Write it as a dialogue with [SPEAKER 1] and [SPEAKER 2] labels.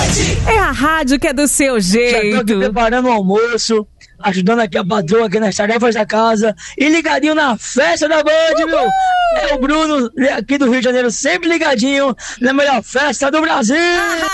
[SPEAKER 1] É a rádio que é do seu jeito.
[SPEAKER 2] Já tô aqui preparando o almoço, ajudando aqui a patroa aqui nas tarefas da casa e ligadinho na festa da Band, viu? É o Bruno aqui do Rio de Janeiro, sempre ligadinho na melhor festa do Brasil.